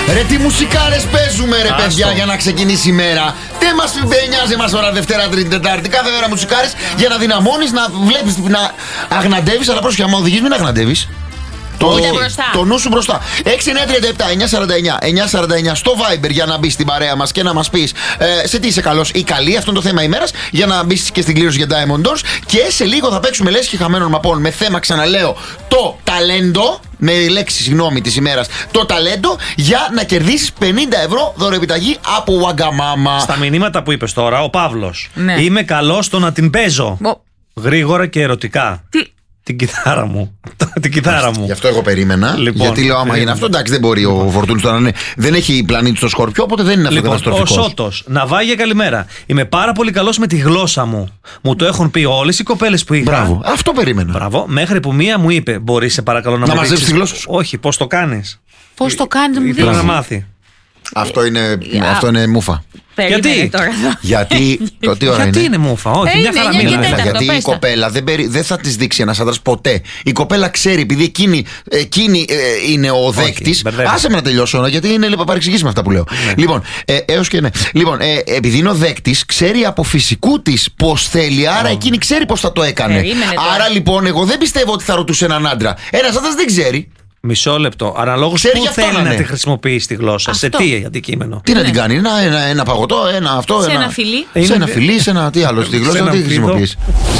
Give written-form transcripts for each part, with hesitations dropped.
Ρε τι μουσικάρες παίζουμε ρε παιδιά για να ξεκινήσει η μέρα. Δεν μας νοιάζει εμάς ώρα Δευτέρα, Τρίτη, Τετάρτη. Κάθε μέρα μουσικάρες για να δυναμώνεις, να βλέπεις, να αγναντεύεις. Αλλά πρόσεχε, άμα οδηγείς μην αγναντεύεις. Το νου σου μπροστά. 6937-949-949 στο Viber για να μπεις στην παρέα μας και να μας πεις σε τι είσαι καλός ή καλή. Αυτό είναι το θέμα ημέρας. Για να μπεις και στην κλήρωση για Diamond Doors. Και σε λίγο θα παίξουμε λες και χαμένων μαπών με θέμα, ξαναλέω, το ταλέντο. Με λέξη, συγγνώμη, της ημέρας. Το ταλέντο για να κερδίσεις 50 ευρώ δωρεοεπιταγή από Wagamama. Στα μηνύματα που είπες τώρα, ο Παύλος. Ναι. Είμαι καλός στο να την παίζω. Γρήγορα και ερωτικά. Τι? Την κιθάρα μου. Την κιθάρα μου. Γι' αυτό εγώ περίμενα. Λοιπόν, γιατί λέω, άμα γίνει αυτό, εντάξει, δεν μπορεί ο Φορτούνης τώρα να είναι. Δεν έχει πλανήτη στο Σκορπιό, οπότε δεν είναι αυτό καταστροφικό. Ο Σώτος, Ναβάγια, καλημέρα. Είμαι πάρα πολύ καλός με τη γλώσσα μου. Μου το έχουν πει όλες οι κοπέλες που είχα. Μπράβο, αυτό περίμενα. Μπράβο, μέχρι που μία μου είπε: μπορείς σε παρακαλώ να μαζέψεις τη γλώσσα σου. Όχι, πώς το κάνεις. Πώς το κάνεις, μου δείχνει. Να μάθει. Αυτό είναι μούφα. Γιατί? Γιατί είναι μούφα, όχι, μια χαρά μίλα. Γιατί η κοπέλα δεν θα της δείξει ένας άντρας ποτέ. Η κοπέλα ξέρει, επειδή εκείνη είναι ο δέκτης. Άσε με να τελειώσω, γιατί είναι παρεξηγήσεις με αυτά που λέω. Λοιπόν, έως και ναι. Λοιπόν, επειδή είναι ο δέκτης, ξέρει από φυσικού της πώς θέλει, άρα εκείνη ξέρει πώς θα το έκανε. Άρα λοιπόν, εγώ δεν πιστεύω ότι θα ρωτούσε έναν άντρα. Ένας άντρας δεν ξέρει. Μισό λεπτό. Αναλόγως πού θέλει να τη χρησιμοποιήσει τη γλώσσα. Αυτό. Σε τι αντικείμενο. Τι να την κάνει, ένα παγωτό, αυτό. Σε ένα φιλί. Σε ένα φιλί, σε ένα τι άλλο. Στη γλώσσα τι χρησιμοποιείς.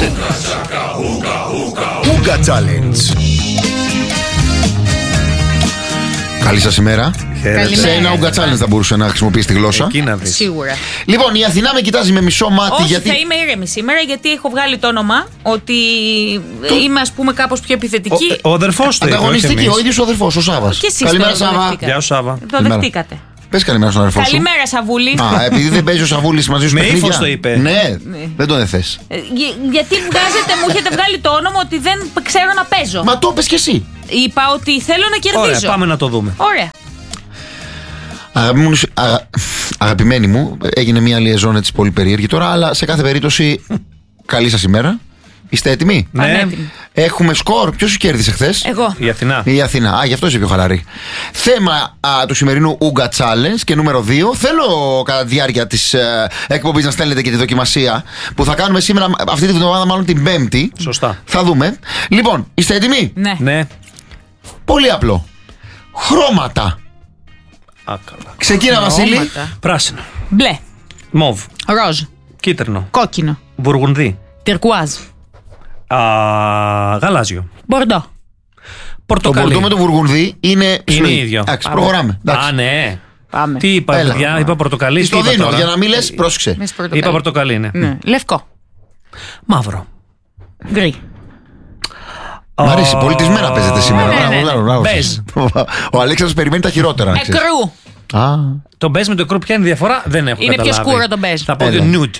Ούγκα Challenge. Καλή σας ημέρα. Σε ένα Ούγκα Challenge θα μπορούσε να χρησιμοποιήσει τη γλώσσα. Σίγουρα. Λοιπόν, η Αθηνά με κοιτάζει με μισό μάτι. Όχι, γιατί θα είμαι ήρεμη σήμερα, γιατί έχω βγάλει το όνομα ότι είμαι, ας πούμε, κάπως πιο επιθετική. Ο αδερφός του. Ανταγωνιστική, ο ίδιος ο αδερφός, ο Σάββας. Και εσείς. Καλημέρα, Σάββα. Γεια σου, Σάββα. Το δεχτήκατε. Πες καλημέρα στον αδερφό σου. Καλημέρα, Σαβούλη. Επειδή δεν παίζει ο Σαβούλης μαζί σου παιχνίδια. Με ύφος το είπε. Ναι, δεν τον θες. Γιατί μου έχετε βγάλει το όνομα ότι δεν ξέρω να παίζω. Μα το πες κι εσύ. Είπα ότι θέλω να κερδίζω. Ωραία, πάμε να το δούμε. Ωραία. Αγαπημένη μου, έγινε μια λιεζόν έτσι πολύ περίεργη τώρα, αλλά σε κάθε περίπτωση, καλή σας ημέρα. Είστε έτοιμοι? Ναι. Έχουμε σκορ. Ποιος σου κέρδισε χθες? Εγώ. Η Αθηνά. Η Αθηνά. Γι' αυτό είσαι πιο χαλαρή. Θέμα του σημερινού Ούγκα Challenge και νούμερο 2. Θέλω κατά τη διάρκεια της εκπομπής να στέλνετε και τη δοκιμασία που θα κάνουμε σήμερα, αυτή τη βδομάδα, μάλλον την Πέμπτη. Σωστά. Θα δούμε. Λοιπόν, είστε έτοιμοι? Ναι. Πολύ απλό. Χρώματα. Καλά. Ξεκίνα, Βασίλη. Πράσινο. Μπλε. Μοβ. Ροζ. Κίτρινο. Κόκκινο. Μπουργουνδί. Τυρκουάζ. Γαλάζιο. Μπορντό. Πορτοκαλί. Το μπορντό με το βουργουνδί είναι ίδιο. Εντάξει, προχωράμε. Ναι. Πάμε. Τι είπα, παιδιά, είπα πορτοκαλί. Στο δίνω, για να μην λες, πρόσεξε. Είπα πορτοκαλί, ναι. Λευκό. Μαύρο. Γκρι. Μ' αρέσει, πολιτισμένα παίζετε σήμερα. Μπέζ. Ο Αλέξανδρος περιμένει τα χειρότερα. Εκρού. Το μπέζ με το κρου ποια είναι η διαφορά? Δεν έχω καταλάβει. Είναι πιο σκούρο το μπέζ. Θα πω nude.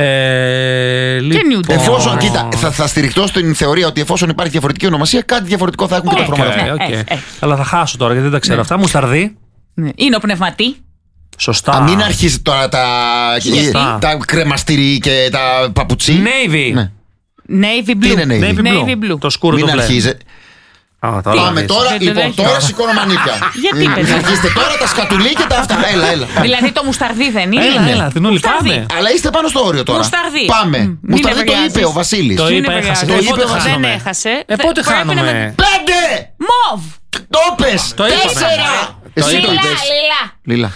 Εφόσον, κοίτα, θα στηριχτώ στην θεωρία ότι εφόσον υπάρχει διαφορετική ονομασία, κάτι διαφορετικό θα έχουν και τα χρώματα. Αλλά θα χάσω τώρα γιατί δεν τα ξέρω αυτά. Μουσταρδί. Είναι ο πνευματί. Σωστά. Μην αρχίσει τώρα τα κρεμαστήρι και τα παπουτσί. Navy. Navy blue. Τι είναι Navy blue. Το σκούρο το μπλε. Μην αρχίζει. Πάμε τώρα. Λοιπόν, τώρα σηκώνω μανίκια. Γιατί παιδιά? Αρχίστε τώρα τα σκατουλί και τα αυτά. Έλα. Δηλαδή το μουσταρδί δεν είναι? Έλα, την όλοι πάμε. Αλλά είστε πάνω στο όριο τώρα. Μουσταρδί. Πάμε. Μουσταρδί το είπε ο Βασίλης. Το είπε, έχασε. Δεν έχασε. Πότε χάνουμε? 5! Μοβ. Το πες! 4! Εσύ το είπες. Λίλα.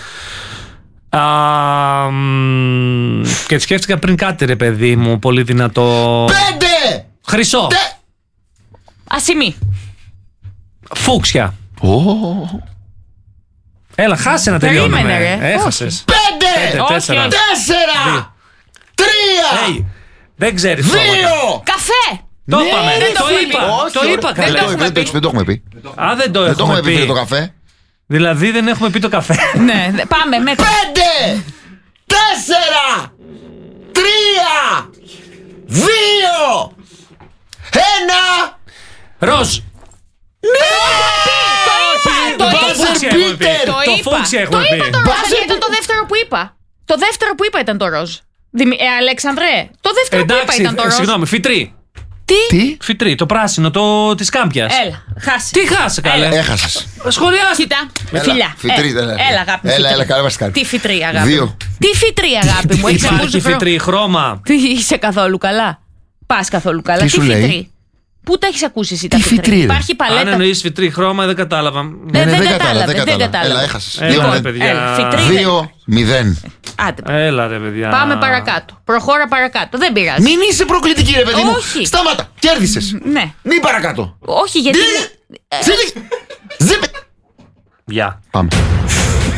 Και σκέφτηκα πριν κάτι, ρε παιδί μου, πολύ δυνατό. 5! Χρυσό. Ασημή. Φούξια. Έλα, χάσε να τελειώνουμε. Έχασες. 5! 4! 3! Δεν ξέρεις. 2! Καφέ. Το είπαμε. Το είπα καλά. Δεν το έχουμε πει. Δεν το έχουμε πει το καφέ. Δηλαδή δεν έχουμε πει το καφέ. Ναι, πάμε με 5! 4! 3! 2! 1! Ροζ. Το είπα. Το φούξια έχουμε πει. Το ροζ ήταν το δεύτερο που είπα. Το δεύτερο που είπα ήταν το ροζ. Αλέξανδρε, το δεύτερο που είπα ήταν το ροζ. Συγγνώμη, φυτρή. Τι? Φυτρή, το πράσινο, τη Κάμπια. Έλα, χάσε. Τι χάσε, καλέ. Έχασες. Σχολιάστε. Κοίτα, φιλιά. Έλα, αγάπη μου. Έλα, καλά μας κάνει. Τι φυτρή, αγάπη. 2. Τι φυτρή, αγάπη μου. Υπάρχει φυτρή, χρώμα. Τι είσαι καθόλου καλά. Πας καθόλου καλά. Τι σου λέει? Πού τα έχεις ακούσει εσύ τα φυτρή? φυτρή? Υπάρχει παλέτα. Αν εννοείς φυτρή χρώμα, δεν κατάλαβα. Δεν κατάλαβα. Έλα, έχασες. Έλα, παιδιά. 2-0. Άντε. Έλα, ρε παιδιά. Πάμε παρακάτω. Προχώρα παρακάτω. Δεν πειράζει. Μην είσαι προκλητική, ρε παιδί μου. Όχι. Σταμάτα. Κέρδισες. Ναι. Μην παρακάτω. Όχι, γιατί. Ζήπε. Γεια. Πάμε.